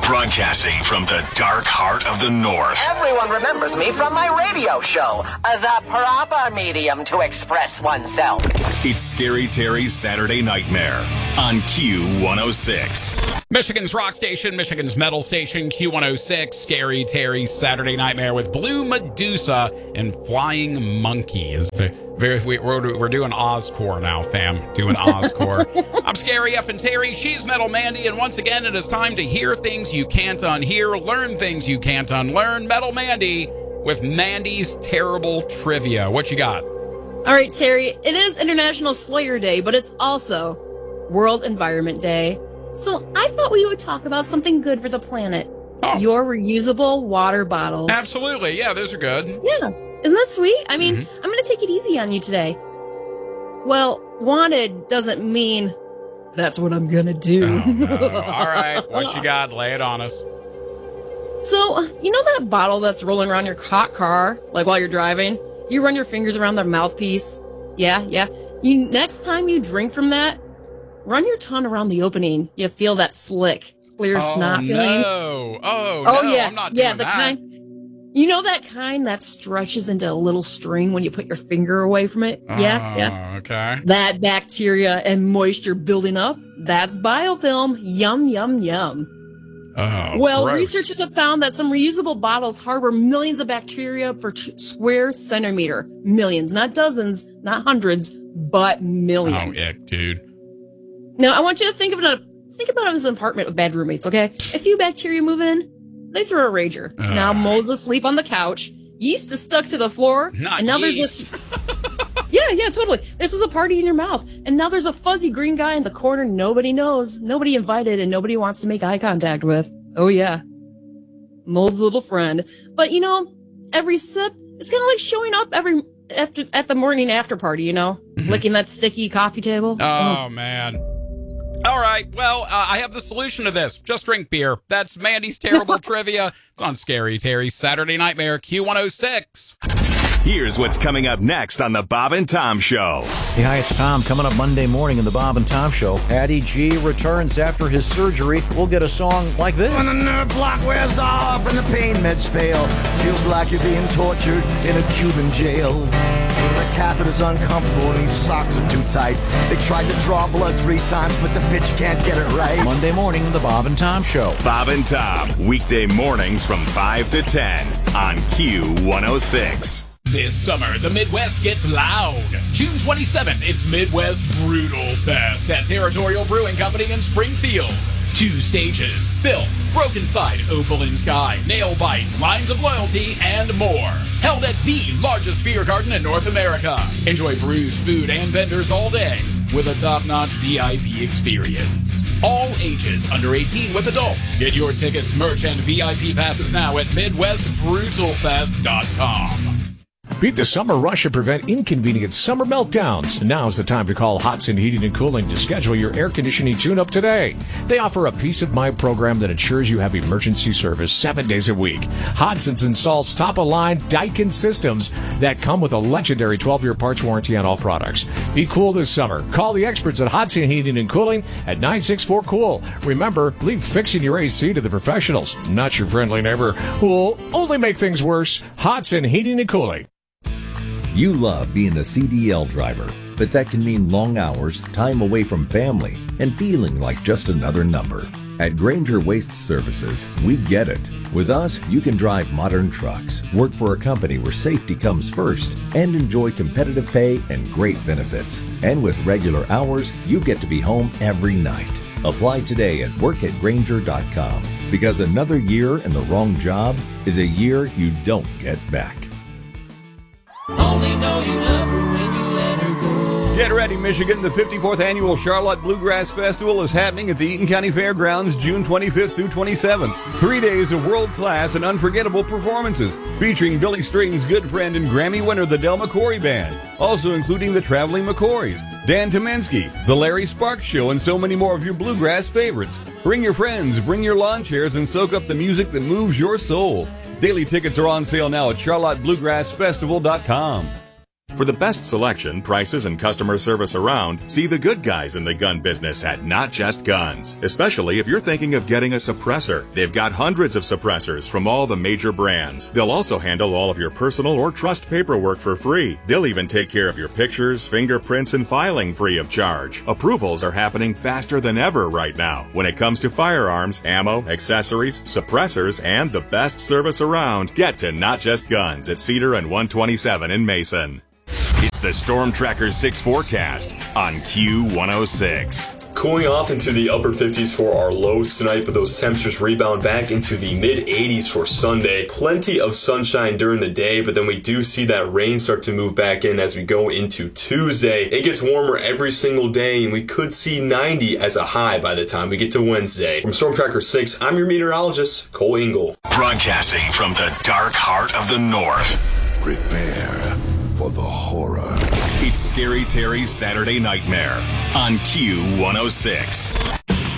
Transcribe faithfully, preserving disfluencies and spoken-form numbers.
Broadcasting from the dark heart of the North. Everyone remembers me from my radio show, uh, the proper medium to express oneself. It's Scary Terry's Saturday Nightmare on Q one oh six. Michigan's rock station, Michigan's metal station, Q one oh six, Scary Terry's Saturday Nightmare with Blue Medusa and Flying Monkey. Is very, we're, we're doing Ozcore now, fam. Doing Ozcore. I'm Scary F and Terry. She's Metal Mandy. And once again, it is time to hear things you can't unhear, learn things you can't unlearn. Metal Mandy with Mandy's Terrible Trivia. What you got? All right, Terry. It is International Slayer Day, but it's also World Environment Day. So I thought we would talk about something good for the planet. Oh. Your reusable water bottles. Absolutely. Yeah, those are good. Yeah. Isn't that sweet? I mean, Mm-hmm. I'm going to take it easy on you today. Well, wanted doesn't mean that's what I'm going to do. Oh, no. All right. What you got? Lay it on us. So, you know that bottle that's rolling around your hot car, like while you're driving? You run your fingers around the mouthpiece. Yeah, yeah. You next time you drink from that, run your tongue around the opening. You feel that slick, clear Oh, snot feeling. no. Oh, Oh, no. yeah. I'm not yeah, doing the that. kind. You know that kind that stretches into a little string when you put your finger away from it? Yeah, Oh, yeah. okay. That bacteria and moisture building up, that's biofilm. Yum, yum, yum. Oh, Well, gross. researchers have found that some reusable bottles harbor millions of bacteria per t- square centimeter. Millions, not dozens, not hundreds, but Oh, millions. ick, dude. Now, I want you to think of it, think about it as an apartment with bad roommates, okay? A few bacteria move in, they throw a rager. Ugh. Now moles asleep on the couch. Yeast is stuck to the floor. Not and now yeast. there's this. Yeah, yeah, totally. This is a party in your mouth. And now there's a fuzzy green guy in the corner nobody knows, nobody invited, and nobody wants to make eye contact with. Oh, yeah. Mold's little friend. But, you know, every sip, it's kind of like showing up every after at the morning after party, you know? Licking that sticky coffee table. Oh, man. All right. Well, uh, I have the solution to this. Just drink beer. That's Mandy's Terrible Trivia. It's on Scary Terry's Saturday Nightmare, Q one oh six. Here's what's coming up next on the Bob and Tom Show. Hey, hi, it's Tom. Coming up Monday morning in the Bob and Tom Show. Patty G returns after his surgery. We'll get a song like this. When the nerve block wears off and the pain meds fail, feels like you're being tortured in a Cuban jail. When the catheter's uncomfortable and these socks are too tight. They tried to draw blood three times, but the bitch can't get it right. Monday morning in the Bob and Tom Show. Bob and Tom, weekday mornings from five to ten on Q one oh six. This summer, the Midwest gets loud. June twenty-seventh, it's Midwest Brutal Fest at Territorial Brewing Company in Springfield. Two stages, Filth, Broken Side, Opal in Sky, Nail Bite, Lines of Loyalty, and more. Held at the largest beer garden in North America. Enjoy brews, food, and vendors all day with a top-notch V I P experience. All ages under eighteen with adult. Get your tickets, merch, and V I P passes now at Midwest Brutal Fest dot com. Beat the summer rush and prevent inconvenient summer meltdowns. Now's the time to call Hodson Heating and Cooling to schedule your air conditioning tune-up today. They offer a peace of mind program that ensures you have emergency service seven days a week. Hodson's installs top-of-line Daikin systems that come with a legendary twelve-year parts warranty on all products. Be cool this summer. Call the experts at Hodson Heating and Cooling at nine six four cool. Remember, leave fixing your A C to the professionals, not your friendly neighbor who will only make things worse. Hodson Heating and Cooling. You love being a C D L driver, but that can mean long hours, time away from family, and feeling like just another number. At Granger Waste Services, we get it. With us, you can drive modern trucks, work for a company where safety comes first, and enjoy competitive pay and great benefits. And with regular hours, you get to be home every night. Apply today at work at granger dot com, because another year in the wrong job is a year you don't get back. Only know you love her when you let her go. Get ready, Michigan. The fifty-fourth Annual Charlotte Bluegrass Festival is happening at the Eaton County Fairgrounds June twenty-fifth through twenty-seventh. Three days of world-class and unforgettable performances featuring Billy String's good friend and Grammy winner, the Del McCoury Band. Also including the Traveling McCoys, Dan Tomensky, the Larry Sparks Show, and so many more of your bluegrass favorites. Bring your friends, bring your lawn chairs, and soak up the music that moves your soul. Daily tickets are on sale now at charlotte bluegrass festival dot com. For the best selection, prices, and customer service around, see the good guys in the gun business at Not Just Guns. Especially if you're thinking of getting a suppressor. They've got hundreds of suppressors from all the major brands. They'll also handle all of your personal or trust paperwork for free. They'll even take care of your pictures, fingerprints, and filing free of charge. Approvals are happening faster than ever right now when it comes to firearms, ammo, accessories, suppressors, and the best service around. Get to Not Just Guns at Cedar and one twenty-seven in Mason. It's the Storm Tracker six forecast on Q one oh six. Cooling off into the upper fifties for our lows tonight, but those temperatures rebound back into the mid eighties for Sunday. Plenty of sunshine during the day, but then we do see that rain start to move back in as we go into Tuesday. It gets warmer every single day, and we could see ninety as a high by the time we get to Wednesday. From Storm Tracker six, I'm your meteorologist, Cole Engel. Broadcasting from the dark heart of the North. Prepare for the horror. It's Scary Terry's Saturday Nightmare on Q one oh six.